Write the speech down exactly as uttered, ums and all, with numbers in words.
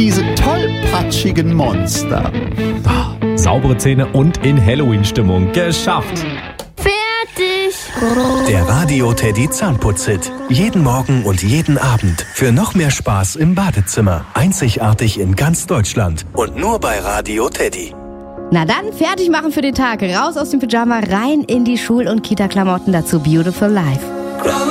diese tollpatschigen Monster. Oh, saubere Zähne und in Halloween-Stimmung. Geschafft! Fertig! Der Radio Teddy Zahnputz-Hit. Jeden Morgen und jeden Abend. Für noch mehr Spaß im Badezimmer. Einzigartig in ganz Deutschland. Und nur bei Radio Teddy. Na dann, fertig machen für den Tag. Raus aus dem Pyjama, rein in die Schul- und Kita-Klamotten, dazu Beautiful Life.